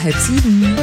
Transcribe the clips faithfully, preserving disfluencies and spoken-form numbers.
halb sieben.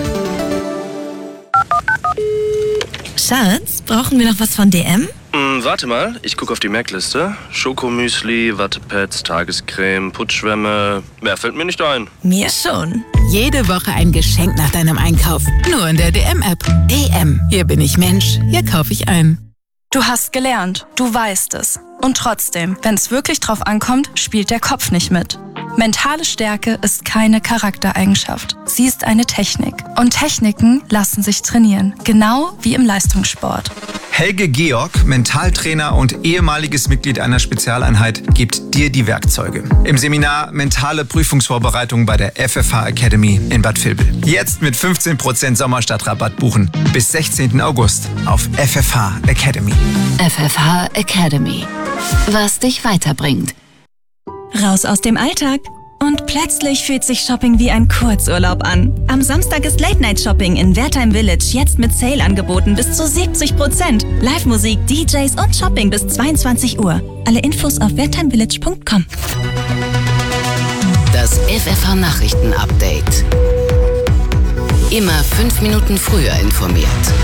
Schatz, brauchen wir noch was von D M? Hm, warte mal, ich gucke auf die Merkliste. Schokomüsli, Wattepads, Tagescreme, Putschwämme. Mehr fällt mir nicht ein. Mir schon. Jede Woche ein Geschenk nach deinem Einkauf. Nur in der D M-App. D M. Hier bin ich Mensch. Hier kaufe ich ein. Du hast gelernt. Du weißt es. Und trotzdem, wenn es wirklich drauf ankommt, spielt der Kopf nicht mit. Mentale Stärke ist keine Charaktereigenschaft. Sie ist eine Technik. Und Techniken lassen sich trainieren. Genau wie im Leistungssport. Helge Georg, Mentaltrainer und ehemaliges Mitglied einer Spezialeinheit, gibt dir die Werkzeuge. Im Seminar Mentale Prüfungsvorbereitung bei der F F H Academy in Bad Vilbel. Jetzt mit fünfzehn Prozent Sommerstadtrabatt buchen. Bis sechzehnten August auf F F H Academy. F F H Academy. Was dich weiterbringt. Raus aus dem Alltag. Und plötzlich fühlt sich Shopping wie ein Kurzurlaub an. Am Samstag ist Late-Night-Shopping in Wertheim Village jetzt mit Sale-Angeboten bis zu siebzig Prozent. Live-Musik, D Js und Shopping bis zweiundzwanzig Uhr. Alle Infos auf wertheimvillage punkt com. Das F F H-Nachrichten-Update. Immer fünf Minuten früher informiert.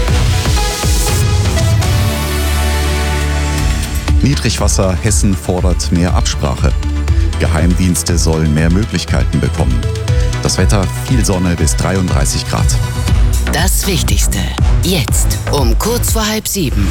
Niedrigwasser, Hessen fordert mehr Absprache. Geheimdienste sollen mehr Möglichkeiten bekommen. Das Wetter, viel Sonne bis dreiunddreißig Grad. Das Wichtigste. Jetzt um kurz vor halb sieben.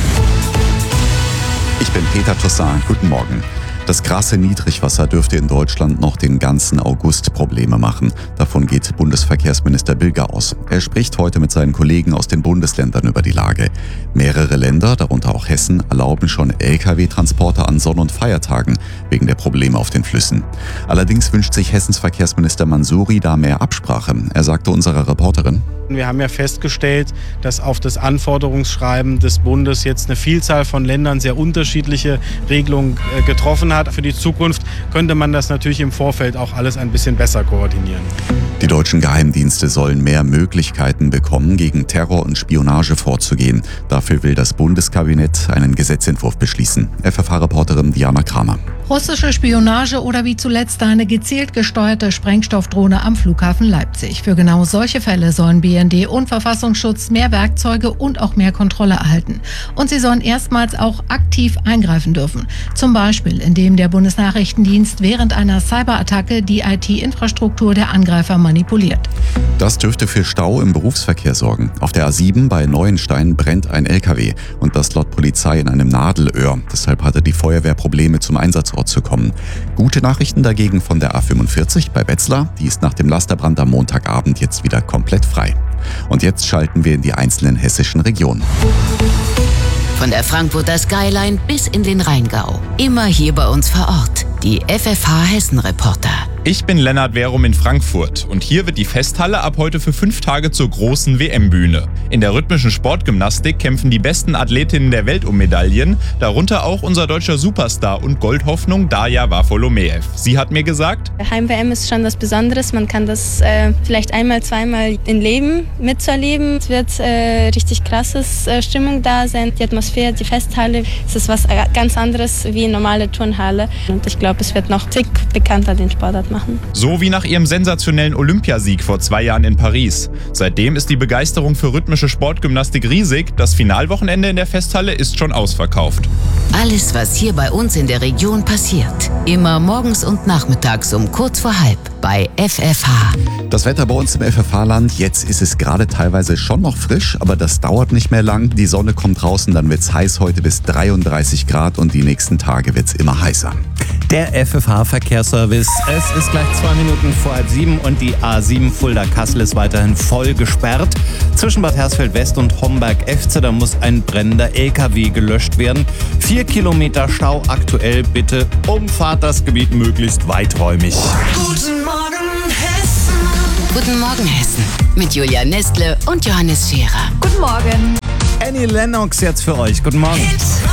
Ich bin Peter Toussaint. Guten Morgen. Das krasse Niedrigwasser dürfte in Deutschland noch den ganzen August Probleme machen. Davon geht Bundesverkehrsminister Bilger aus. Er spricht heute mit seinen Kollegen aus den Bundesländern über die Lage. Mehrere Länder, darunter auch Hessen, erlauben schon L K W-Transporte an Sonn- und Feiertagen wegen der Probleme auf den Flüssen. Allerdings wünscht sich Hessens Verkehrsminister Mansouri da mehr Absprache. Er sagte unserer Reporterin: Wir haben ja festgestellt, dass auf das Anforderungsschreiben des Bundes jetzt eine Vielzahl von Ländern sehr unterschiedliche Regelungen getroffen hat. Für die Zukunft könnte man das natürlich im Vorfeld auch alles ein bisschen besser koordinieren. Die deutschen Geheimdienste sollen mehr Möglichkeiten bekommen, gegen Terror und Spionage vorzugehen. Dafür will das Bundeskabinett einen Gesetzentwurf beschließen. F F H-Reporterin Diana Kramer. Russische Spionage oder wie zuletzt eine gezielt gesteuerte Sprengstoffdrohne am Flughafen Leipzig. Für genau solche Fälle sollen B N D und Verfassungsschutz mehr Werkzeuge und auch mehr Kontrolle erhalten. Und sie sollen erstmals auch aktiv eingreifen dürfen. Zum Beispiel, indem der Bundesnachrichtendienst während einer Cyberattacke die I T-Infrastruktur der Angreifer manipuliert. Das dürfte für Stau im Berufsverkehr sorgen. Auf der A sieben bei Neuenstein brennt ein L K W und das laut Polizei in einem Nadelöhr. Deshalb hatte die Feuerwehr Probleme, zum Einsatzort zu kommen. Gute Nachrichten dagegen von der A fünfundvierzig bei Wetzlar. Die ist nach dem Lasterbrand am Montagabend jetzt wieder komplett frei. Und jetzt schalten wir in die einzelnen hessischen Regionen. Von der Frankfurter Skyline bis in den Rheingau. Immer hier bei uns vor Ort. Die F F H-Hessen-Reporter. Ich bin Lennart Verum in Frankfurt und hier wird die Festhalle ab heute für fünf Tage zur großen W M-Bühne. In der rhythmischen Sportgymnastik kämpfen die besten Athletinnen der Welt um Medaillen, darunter auch unser deutscher Superstar und Goldhoffnung Darja Wafolomeev. Sie hat mir gesagt: Heim-W M ist schon was Besonderes, man kann das äh, vielleicht einmal, zweimal im Leben mitzuerleben. Es wird äh, richtig krasses äh, Stimmung da sein, die Atmosphäre, die Festhalle, es ist was ganz anderes wie eine normale Turnhalle und ich glaube, es wird noch tick bekannter den Sportart machen. So wie nach ihrem sensationellen Olympiasieg vor zwei Jahren in Paris. Seitdem ist die Begeisterung für rhythmische Sportgymnastik riesig. Das Finalwochenende in der Festhalle ist schon ausverkauft. Alles, was hier bei uns in der Region passiert. Immer morgens und nachmittags um kurz vor halb bei F F H. Das Wetter bei uns im F F H-Land. Jetzt ist es gerade teilweise schon noch frisch, aber das dauert nicht mehr lang. Die Sonne kommt draußen, dann wird's heiß, heute bis dreiunddreißig Grad und die nächsten Tage wird's immer heißer. Der F F H-Verkehrsservice. Es ist gleich zwei Minuten vor halb sieben und die A sieben Fulda-Kassel ist weiterhin voll gesperrt. Zwischen Bad Hersfeld-West und Homberg-Efze, da muss ein brennender L K W gelöscht werden. Vier Kilometer Stau aktuell, bitte umfahrt das Gebiet möglichst weiträumig. Guten Morgen, Hessen. Guten Morgen, Hessen. Mit Julia Nestle und Johannes Scherer. Guten Morgen. Annie Lennox jetzt für euch. Guten Morgen.